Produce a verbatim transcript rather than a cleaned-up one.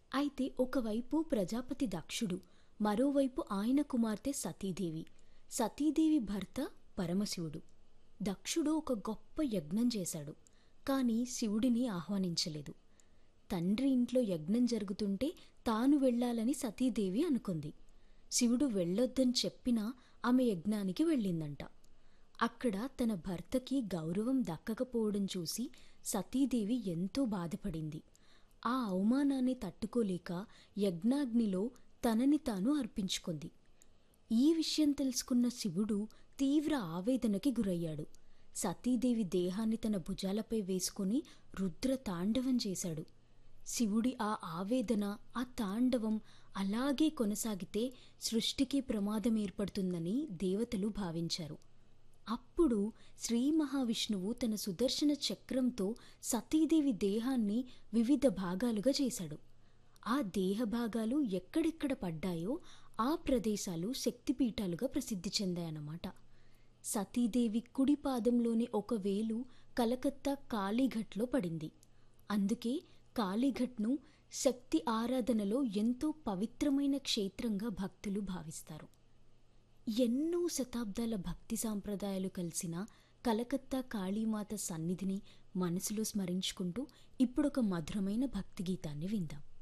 అయితే ఒకవైపు ప్రజాపతి దక్షుడు, మరోవైపు ఆయన కుమార్తె సతీదేవి. సతీదేవి భర్త పరమశివుడు. దక్షుడు ఒక గొప్ప యజ్ఞం చేశాడు, కానీ శివుడిని ఆహ్వానించలేదు. తండ్రి ఇంట్లో యజ్ఞం జరుగుతుంటే తాను వెళ్ళాలని సతీదేవి అనుకుంది. శివుడు వెళ్ళొద్దని చెప్పినా ఆమె యజ్ఞానికి వెళ్ళిందంట. అక్కడ తన భర్తకి గౌరవం దక్కకపోవడం చూసి సతీదేవి ఎంతో బాధపడింది. ఆ అవమానాన్ని తట్టుకోలేక యజ్ఞాగ్నిలో తనని తాను అర్పించుకుంది. ఈ విషయం తెలుసుకున్న శివుడు తీవ్ర ఆవేదనకి గురయ్యాడు. సతీదేవి దేహాన్ని తన భుజాలపై వేసుకుని రుద్ర తాండవం చేశాడు. శివుడి ఆ ఆవేదన, ఆ తాండవం అలాగే కొనసాగితే సృష్టికి ప్రమాదం ఏర్పడుతుందని దేవతలు భావించారు. అప్పుడు శ్రీ మహావిష్ణువు తన సుదర్శన చక్రంతో సతీదేవి దేహాన్ని వివిధ భాగాలుగా చేశాడు. ఆ దేహ భాగాలు ఎక్కడెక్కడ పడ్డాయో ఆ ప్రదేశాలు శక్తిపీఠాలుగా ప్రసిద్ధి చెందాయన్నమాట. సతీదేవి కుడి పాదంలోని ఒక వేలు కలకత్తా కాళీఘట్లో పడింది. అందుకే కాళీఘట్ను శక్తి ఆరాధనలో ఎంతో పవిత్రమైన క్షేత్రంగా భక్తులు భావిస్తారు. ఎన్నో శతాబ్దాల భక్తి సాంప్రదాయాలు కలిసిన కలకత్తా కాళీమాత సన్నిధిని మనసులో స్మరించుకుంటూ ఇప్పుడొక మధురమైన భక్తి గీతాన్ని విందాం.